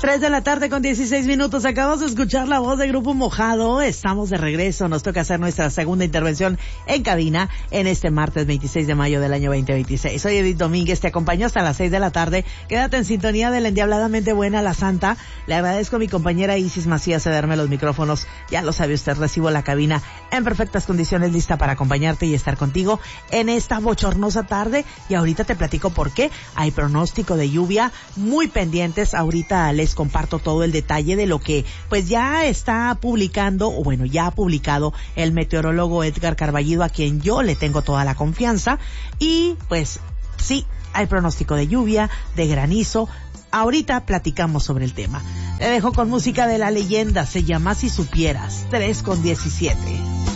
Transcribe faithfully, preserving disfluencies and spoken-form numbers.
tres de la tarde con dieciséis minutos. Acabamos de escuchar la voz de Grupo Mojado. Estamos de regreso. Nos toca hacer nuestra segunda intervención en cabina en este martes veintiséis de mayo del año veinte veintiséis. Soy Edith Domínguez. Te acompaño hasta las seis de la tarde. Quédate en sintonía de la endiabladamente buena La Santa. Le agradezco a mi compañera Isis Macías cederme los micrófonos. Ya lo sabe usted, recibo la cabina en perfectas condiciones, lista para acompañarte y estar contigo en esta bochornosa tarde. Y ahorita te platico por qué. Hay pronóstico de lluvia muy pendientes. Ahorita les comparto todo el detalle de lo que pues ya está publicando, o bueno, ya ha publicado el meteorólogo Edgar Carballido, a quien yo le tengo toda la confianza. Y pues sí, hay pronóstico de lluvia, de granizo. Ahorita platicamos sobre el tema. Te dejo con música de la leyenda, se llama Si Supieras, tres con diecisiete.